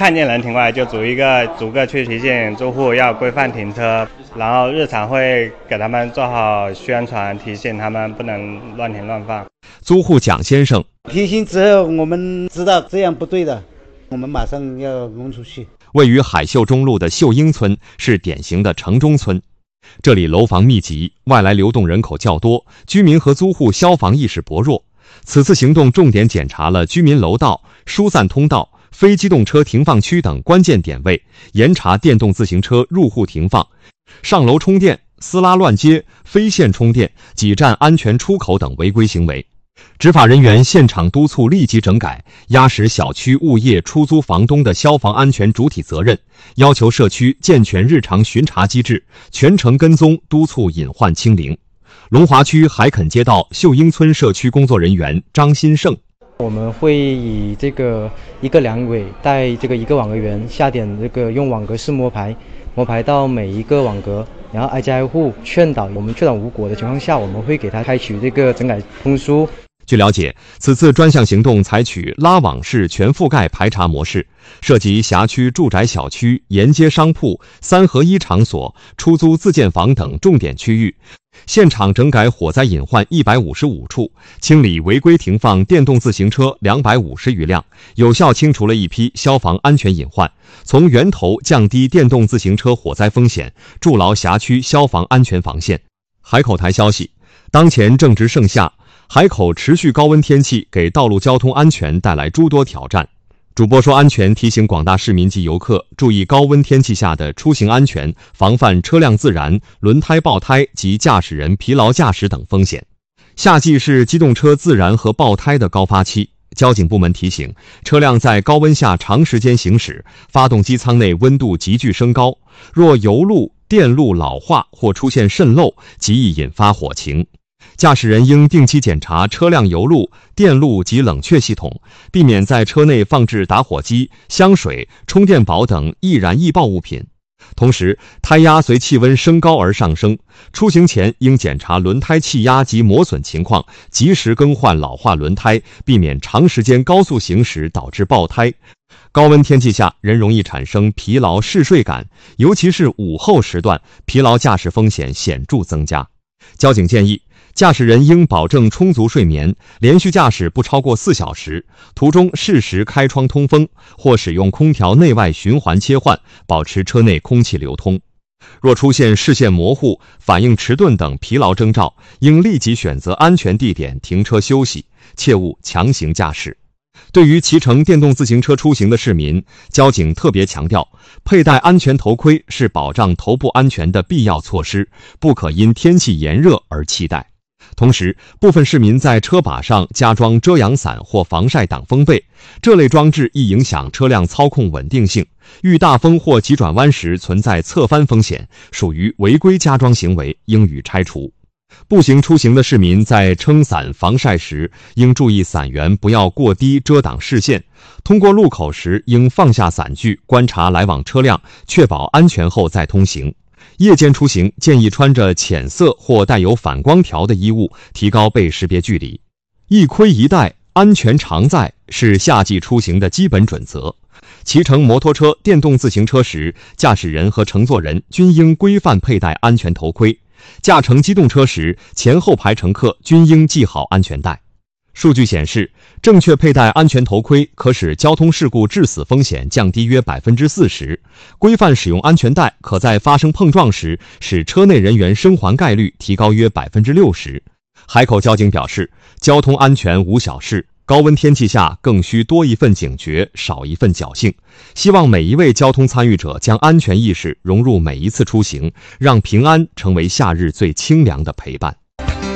看见人停过来就逐个去提醒住户要规范停车，然后日常会给他们做好宣传，提醒他们不能乱停乱放。 租户蒋先生提醒之后，我们知道这样不对的，我们马上要弄出去。 位于海秀中路的秀英村是典型的城中村，这里楼房密集，外来流动人口较多，居民和租户消防意识薄弱。此次行动重点检查了居民楼道、疏散通道、非机动车停放区等关键点位，严查电动自行车入户停放、上楼充电、私拉乱接、非线充电、挤占安全出口等违规行为。执法人员现场督促立即整改，压实小区物业出租房东的消防安全主体责任，要求社区健全日常巡查机制，全程跟踪督促隐患清零。龙华区海垦街道秀英村社区工作人员张新胜， 我们会以这个一个两尾带这个一个网格员下点这个用网格式摸排到每一个网格，然后挨家挨户劝导。我们劝导无果的情况下，我们会给他开取这个整改通书。 据了解，此次专项行动采取拉网式全覆盖排查模式，涉及辖区住宅小区、沿街商铺、3合1场所、出租自建房等重点区域，现场整改火灾隐患155处，清理违规停放电动自行车250余辆，有效清除了一批消防安全隐患，从源头降低电动自行车火灾风险，筑牢辖区消防安全防线。海口台消息，当前正值盛夏，海口持续高温天气给道路交通安全带来诸多挑战。主播说安全提醒广大市民及游客注意高温天气下的出行安全，防范车辆自燃、轮胎爆胎及驾驶人疲劳驾驶等风险。夏季是机动车自燃和爆胎的高发期，交警部门提醒，车辆在高温下长时间行驶，发动机舱内温度急剧升高，若油路、电路老化或出现渗漏，极易引发火情。驾驶人应定期检查车辆油路、电路及冷却系统，避免在车内放置打火机、香水、充电宝等易燃易爆物品。同时，胎压随气温升高而上升，出行前应检查轮胎气压及磨损情况，及时更换老化轮胎，避免长时间高速行驶导致爆胎。高温天气下，人容易产生疲劳嗜睡感，尤其是午后时段，疲劳驾驶风险显著增加。交警建议，驾驶人应保证充足睡眠，连续驾驶不超过4小时，途中适时开窗通风，或使用空调内外循环切换，保持车内空气流通。若出现视线模糊、反应迟钝等疲劳征兆，应立即选择安全地点停车休息，切勿强行驾驶。对于骑乘电动自行车出行的市民，交警特别强调，佩戴安全头盔是保障头部安全的必要措施，不可因天气炎热而弃戴。同时，部分市民在车把上加装遮阳伞或防晒挡风被，这类装置易影响车辆操控稳定性，遇大风或急转弯时存在侧翻风险，属于违规加装行为，应予拆除。步行出行的市民在撑伞防晒时，应注意伞缘不要过低遮挡视线，通过路口时应放下伞具，观察来往车辆，确保安全后再通行。夜间出行建议穿着浅色或带有反光条的衣物，提高被识别距离。一盔一带，安全常在是夏季出行的基本准则。骑乘摩托车、电动自行车时，驾驶人和乘坐人均应规范佩戴安全头盔。驾乘机动车时，前后排乘客均应系好安全带。数据显示，正确佩戴安全头盔可使交通事故致死风险降低约 40%， 规范使用安全带可在发生碰撞时使车内人员生还概率提高约 60%。 海口交警表示，交通安全无小事，高温天气下更需多一份警觉，少一份侥幸。希望每一位交通参与者将安全意识融入每一次出行，让平安成为夏日最清凉的陪伴。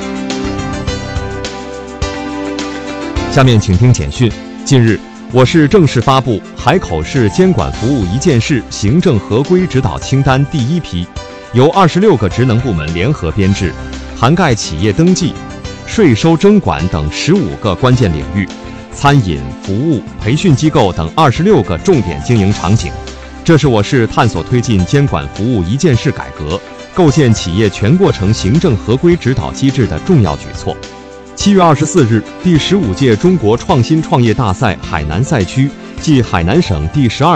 下面请听简讯。近日，我市正式发布海口市监管服务一件事行政合规指导清单第1批，由26个职能部门联合编制，涵盖企业登记、税收征管等15个关键领域，餐饮、服务、培训机构等26个重点经营场景。这是我市探索推进监管服务一件事改革，构建企业全过程行政合规指导机制的重要举措。7月24日，第15届中国创新创业大赛海南赛区暨海南省第12